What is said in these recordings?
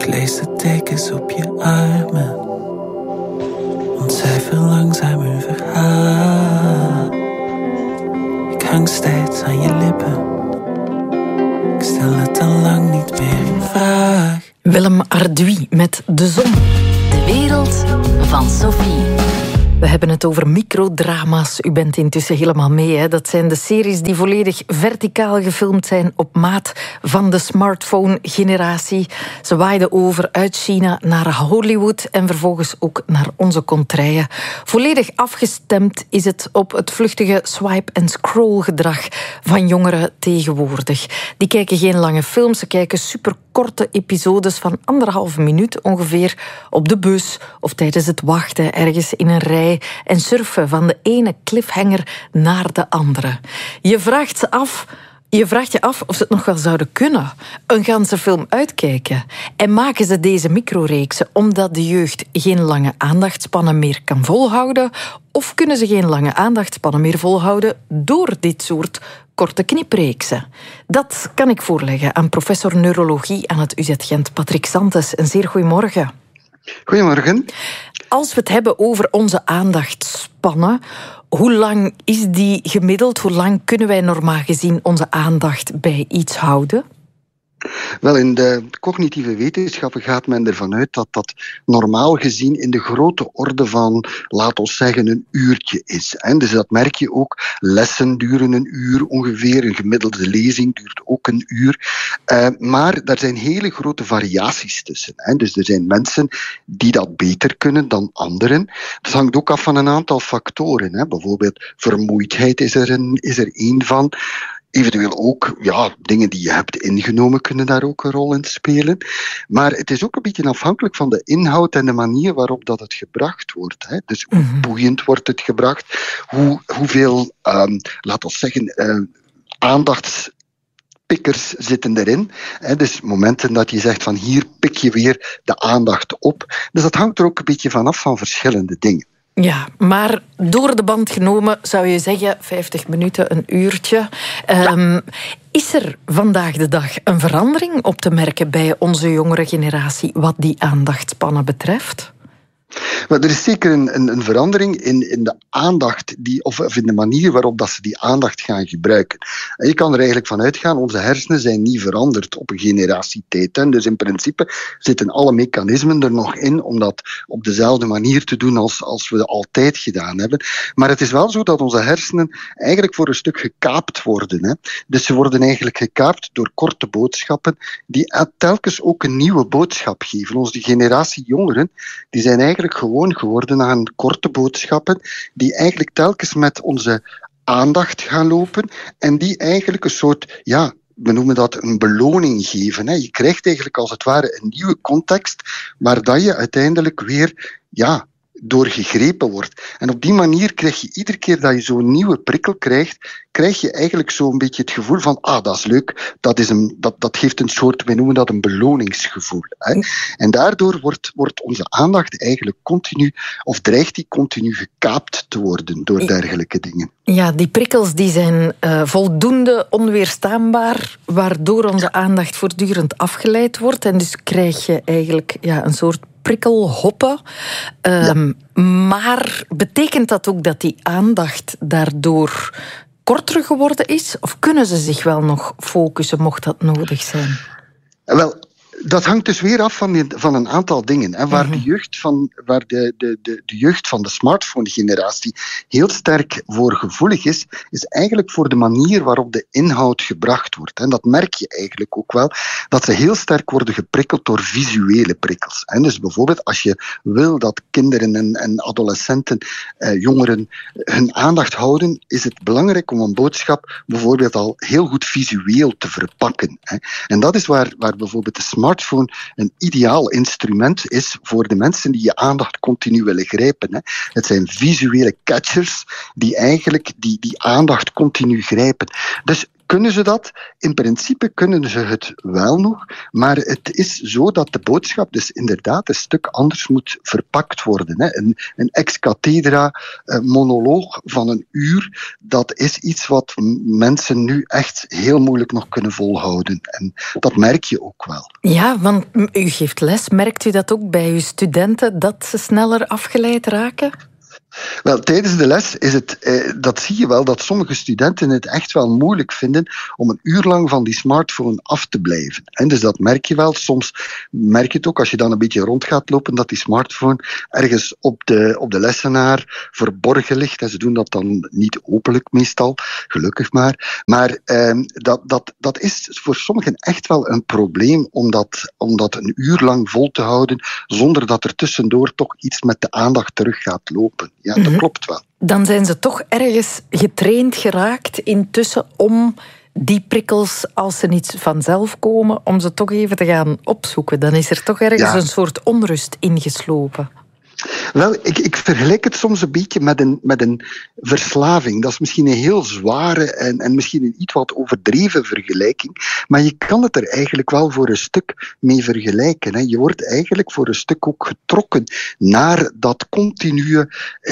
Ik lees de tekens op je armen, ontcijfer langzaam hun verhaal. Ik hang steeds aan je lippen, ik stel het al lang niet meer in vraag. Willem Arduy met De Zon. De wereld van Sophie. We hebben het over microdrama's. U bent intussen helemaal mee, hè? Dat zijn de series die volledig verticaal gefilmd zijn op maat van de smartphone-generatie. Ze waaiden over uit China naar Hollywood en vervolgens ook naar onze contraien. Volledig afgestemd is het op het vluchtige swipe-and-scroll-gedrag van jongeren tegenwoordig. Die kijken geen lange films, ze kijken superkorte episodes van 1,5 minuut ongeveer op de bus of tijdens het wachten ergens in een rij en surfen van de ene cliffhanger naar de andere. Je vraagt je af of ze het nog wel zouden kunnen. Een ganse film uitkijken. En maken ze deze microreeksen omdat de jeugd geen lange aandachtspannen meer kan volhouden? Of kunnen ze geen lange aandachtspannen meer volhouden door dit soort korte knipreeksen? Dat kan ik voorleggen aan professor neurologie aan het UZ Gent, Patrick Santes. Een zeer goedemorgen. Goedemorgen. Als we het hebben over onze aandachtspannen, hoe lang is die gemiddeld? Hoe lang kunnen wij normaal gezien onze aandacht bij iets houden? Wel, in de cognitieve wetenschappen gaat men ervan uit dat dat normaal gezien in de grote orde van, laten we zeggen, een uurtje is. Dus dat merk je ook. Lessen duren een uur ongeveer. Een gemiddelde lezing duurt ook een uur. Maar daar zijn hele grote variaties tussen. Dus er zijn mensen die dat beter kunnen dan anderen. Dat hangt ook af van een aantal factoren. Bijvoorbeeld vermoeidheid is er één van. Eventueel ook, dingen die je hebt ingenomen kunnen daar ook een rol in spelen. Maar het is ook een beetje afhankelijk van de inhoud en de manier waarop dat het gebracht wordt. Dus hoe boeiend wordt het gebracht? Hoeveel, laten we zeggen, aandachtspikkers zitten erin. Dus momenten dat je zegt van hier pik je weer de aandacht op. Dus dat hangt er ook een beetje vanaf van verschillende dingen. Ja, maar door de band genomen zou je zeggen 50 minuten, een uurtje. Is er vandaag de dag een verandering op te merken bij onze jongere generatie wat die aandachtspannen betreft? Maar er is zeker een verandering in de aandacht of in de manier waarop dat ze die aandacht gaan gebruiken. En je kan er eigenlijk van uitgaan, onze hersenen zijn niet veranderd op een generatietijd. Dus in principe zitten alle mechanismen er nog in om dat op dezelfde manier te doen als we altijd gedaan hebben. Maar het is wel zo dat onze hersenen eigenlijk voor een stuk gekaapt worden. Dus ze worden eigenlijk gekaapt door korte boodschappen die telkens ook een nieuwe boodschap geven. Onze generatie jongeren, die zijn eigenlijk gewoon geworden aan korte boodschappen die eigenlijk telkens met onze aandacht gaan lopen en die eigenlijk een soort, we noemen dat een beloning geven. Je krijgt eigenlijk als het ware een nieuwe context waar dat je uiteindelijk weer, door gegrepen wordt. En op die manier krijg je iedere keer dat je zo'n nieuwe prikkel krijgt, krijg je eigenlijk zo'n beetje het gevoel van, dat is leuk, dat geeft een soort, wij noemen dat een beloningsgevoel. En daardoor wordt onze aandacht eigenlijk continu, of dreigt die continu gekaapt te worden door dergelijke dingen. Ja, die prikkels die zijn voldoende onweerstaanbaar, waardoor onze aandacht voortdurend afgeleid wordt. En dus krijg je eigenlijk een soort prikkelhoppen. Maar betekent dat ook dat die aandacht daardoor korter geworden is? Of kunnen ze zich wel nog focussen, mocht dat nodig zijn? Wel, dat hangt dus weer af van een aantal dingen. En waar de jeugd van de smartphone-generatie heel sterk voor gevoelig is eigenlijk voor de manier waarop de inhoud gebracht wordt. En dat merk je eigenlijk ook wel, dat ze heel sterk worden geprikkeld door visuele prikkels. En dus bijvoorbeeld als je wil dat kinderen en adolescenten, jongeren, hun aandacht houden, is het belangrijk om een boodschap bijvoorbeeld al heel goed visueel te verpakken. En dat is waar bijvoorbeeld de smartphone een ideaal instrument is voor de mensen die je aandacht continu willen grijpen. Het zijn visuele catchers die eigenlijk die aandacht continu grijpen. Dus Kunnen ze dat? In principe kunnen ze het wel nog, maar het is zo dat de boodschap dus inderdaad een stuk anders moet verpakt worden. Hè. Een ex cathedra monoloog van een uur, dat is iets wat mensen nu echt heel moeilijk nog kunnen volhouden. En dat merk je ook wel. Ja, want u geeft les. Merkt u dat ook bij uw studenten, dat ze sneller afgeleid raken? Wel, tijdens de les is het, dat zie je wel, dat sommige studenten het echt wel moeilijk vinden om een uur lang van die smartphone af te blijven. En dus dat merk je wel. Soms merk je het ook als je dan een beetje rond gaat lopen, dat die smartphone ergens op de lessenaar verborgen ligt. En ze doen dat dan niet openlijk meestal, gelukkig maar. Maar dat is voor sommigen echt wel een probleem om dat een uur lang vol te houden, zonder dat er tussendoor toch iets met de aandacht terug gaat lopen. Ja, dat klopt wel. Dan zijn ze toch ergens getraind geraakt intussen om die prikkels, als ze niet vanzelf komen, om ze toch even te gaan opzoeken. Dan is er toch ergens een soort onrust ingeslopen. Wel, ik vergelijk het soms een beetje met een verslaving. Dat is misschien een heel zware en misschien een iets wat overdreven vergelijking, maar je kan het er eigenlijk wel voor een stuk mee vergelijken. Hè. Je wordt eigenlijk voor een stuk ook getrokken naar dat continue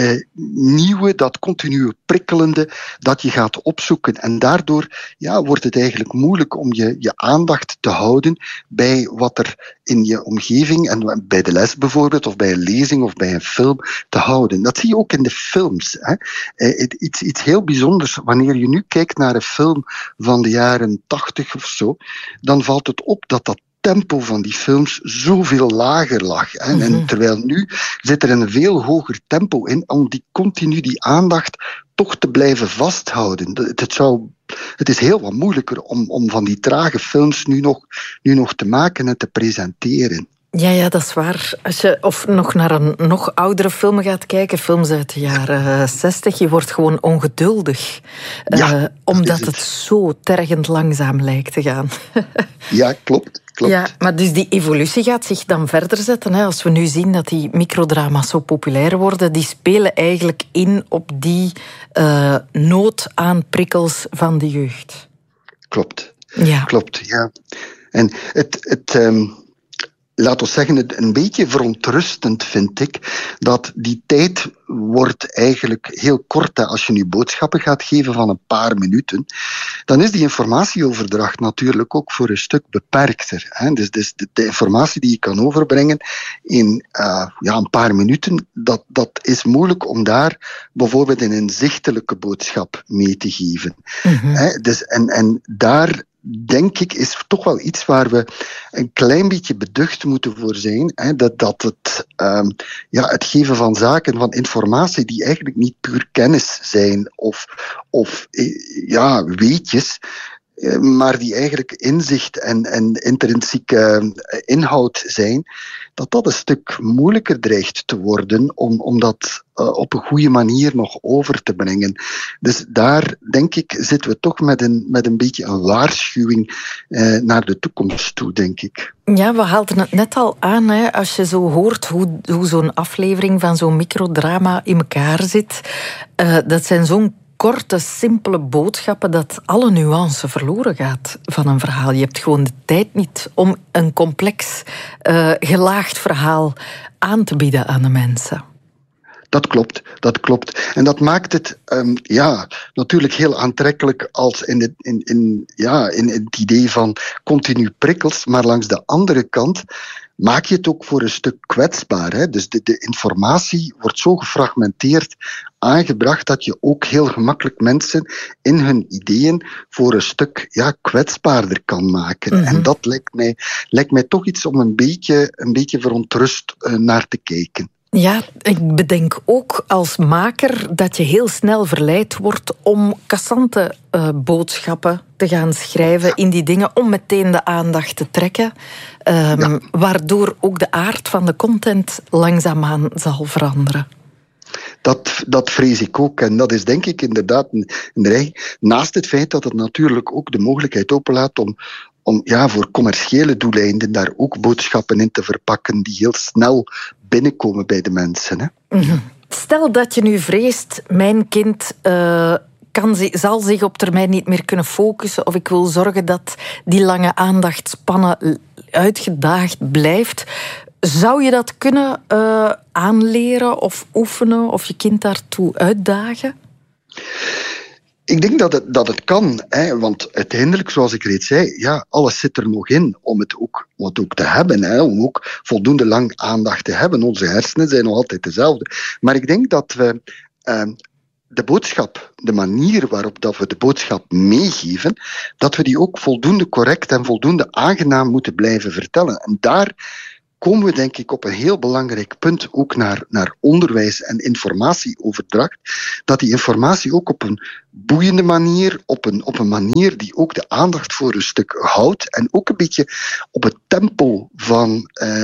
nieuwe, dat continue prikkelende dat je gaat opzoeken. En daardoor wordt het eigenlijk moeilijk om je aandacht te houden bij wat er in je omgeving, en bij de les bijvoorbeeld, of bij een lezing of bij een film, te houden. Dat zie je ook in de films. Hè. Iets heel bijzonders. Wanneer je nu kijkt naar een film van de jaren 80 of zo, dan valt het op dat tempo van die films zoveel lager lag. Hè. En terwijl nu zit er een veel hoger tempo in om continu die aandacht toch te blijven vasthouden. Het is heel wat moeilijker om van die trage films nu nog te maken en te presenteren. Ja, dat is waar. Als je of nog naar een nog oudere film gaat kijken, films uit de jaren 60, je wordt gewoon ongeduldig. Omdat het zo tergend langzaam lijkt te gaan. Ja, klopt. Ja, maar dus die evolutie gaat zich dan verder zetten. Hè. Als we nu zien dat die microdrama's zo populair worden, die spelen eigenlijk in op die nood aan prikkels van de jeugd. Klopt. Ja. Klopt, ja. En laat ons zeggen, het een beetje verontrustend vind ik dat die tijd wordt eigenlijk heel kort. Als je nu boodschappen gaat geven van een paar minuten, dan is die informatieoverdracht natuurlijk ook voor een stuk beperkter. Hè. Dus de informatie die je kan overbrengen in een paar minuten, dat is moeilijk om daar bijvoorbeeld een inzichtelijke boodschap mee te geven. Dus, en daar denk ik, is toch wel iets waar we een klein beetje beducht moeten voor zijn. Hè, dat het geven van zaken, van informatie die eigenlijk niet puur kennis zijn of weetjes, maar die eigenlijk inzicht en intrinsieke inhoud zijn, dat een stuk moeilijker dreigt te worden om dat op een goede manier nog over te brengen. Dus daar, denk ik, zitten we toch met een beetje een waarschuwing naar de toekomst toe, denk ik. Ja, we haalden het net al aan. Hè. Als je zo hoort hoe zo'n aflevering van zo'n microdrama in elkaar zit, dat zijn zo'n korte, simpele boodschappen dat alle nuance verloren gaat van een verhaal. Je hebt gewoon de tijd niet om een complex, gelaagd verhaal aan te bieden aan de mensen. Dat klopt. En dat maakt het natuurlijk heel aantrekkelijk als in het idee van continu prikkels, maar langs de andere kant maak je het ook voor een stuk kwetsbaar. Hè? Dus de informatie wordt zo gefragmenteerd aangebracht dat je ook heel gemakkelijk mensen in hun ideeën voor een stuk kwetsbaarder kan maken. Mm-hmm. En dat lijkt mij toch iets om een beetje verontrust naar te kijken. Ja, ik bedenk ook als maker dat je heel snel verleid wordt om cassante boodschappen te gaan schrijven in die dingen, om meteen de aandacht te trekken, waardoor ook de aard van de content langzaamaan zal veranderen. Dat vrees ik ook. En dat is denk ik inderdaad naast het feit dat het natuurlijk ook de mogelijkheid openlaat om voor commerciële doeleinden daar ook boodschappen in te verpakken die heel snel binnenkomen bij de mensen. Hè? Mm-hmm. Stel dat je nu vreest, mijn kind zal zich op termijn niet meer kunnen focussen, of ik wil zorgen dat die lange aandachtspannen uitgedaagd blijft. Zou je dat kunnen aanleren of oefenen of je kind daartoe uitdagen? Ik denk dat het kan, hè, want uiteindelijk, zoals ik reeds zei, ja, alles zit er nog in om het ook te hebben, hè, om ook voldoende lang aandacht te hebben. Onze hersenen zijn nog altijd dezelfde. Maar ik denk dat we de boodschap, de manier waarop dat we de boodschap meegeven, dat we die ook voldoende correct en voldoende aangenaam moeten blijven vertellen. En daar komen we denk ik op een heel belangrijk punt ook naar onderwijs en informatieoverdracht. Dat die informatie ook op een boeiende manier, op een manier die ook de aandacht voor een stuk houdt en ook een beetje op het tempo van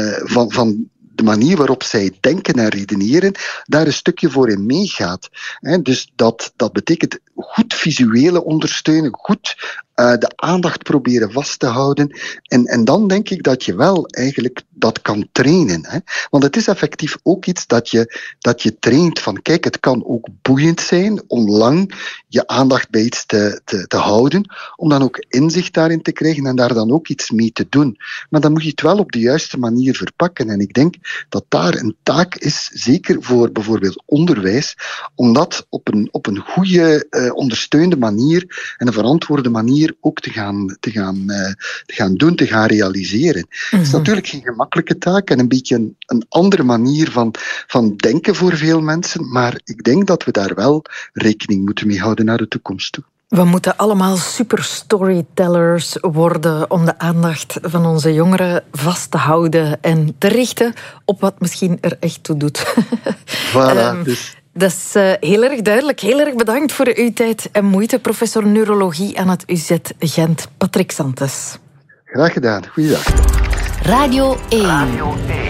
de manier waarop zij denken en redeneren, daar een stukje voor in meegaat. Dus dat betekent goed visuele ondersteunen, goed de aandacht proberen vast te houden. En dan denk ik dat je wel eigenlijk dat kan trainen. Hè? Want het is effectief ook iets dat je traint van, kijk, het kan ook boeiend zijn om lang je aandacht bij iets te houden, om dan ook inzicht daarin te krijgen en daar dan ook iets mee te doen. Maar dan moet je het wel op de juiste manier verpakken. En ik denk dat daar een taak is, zeker voor bijvoorbeeld onderwijs, om dat op een goede, ondersteunde manier en een verantwoorde manier ook te gaan doen, te gaan realiseren. Het is natuurlijk geen gemakkelijke taak en een beetje een andere manier van denken voor veel mensen, maar ik denk dat we daar wel rekening moeten mee houden naar de toekomst toe. We moeten allemaal super storytellers worden om de aandacht van onze jongeren vast te houden en te richten op wat misschien er echt toe doet. Voilà, dus. Dat is heel erg duidelijk. Heel erg bedankt voor uw tijd en moeite, professor neurologie aan het UZ Gent, Patrick Santes. Graag gedaan. Goeiedag. Radio 1.